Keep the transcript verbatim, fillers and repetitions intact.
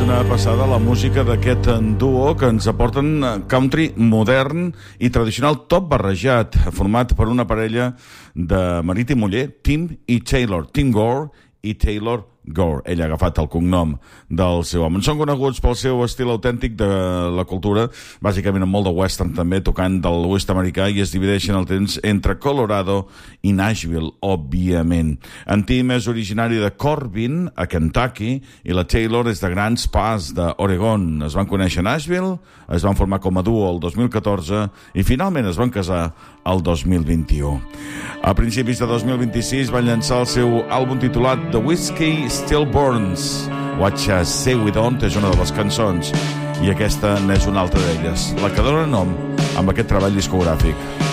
una passada la música d'aquest duo que ens aporten country modern i tradicional tot barrejat, format per una parella de marit i muller, Tim i Taylor, Tim Gore i Taylor Gore. Ell ha agafat el cognom del seu home. Són coneguts pel seu estil autèntic de la cultura, bàsicament amb molt de western també, tocant de l'oest americà, i es divideixen el temps entre Colorado i Nashville, òbviament. En Tim és originari de Corbin, a Kentucky, i la Taylor és de Grants Pass, d'Oregon. Es van conèixer a Nashville, es van formar com a duo el dos mil catorze i finalment es van casar el dos mil vint-i-u. A principis de dos mil vint-i-sis van llançar el seu àlbum titulat The Whiskey Still Burns. What You Say We Don't és una de les cançons i aquesta n'és una altra d'elles, la que dona nom amb aquest treball discogràfic.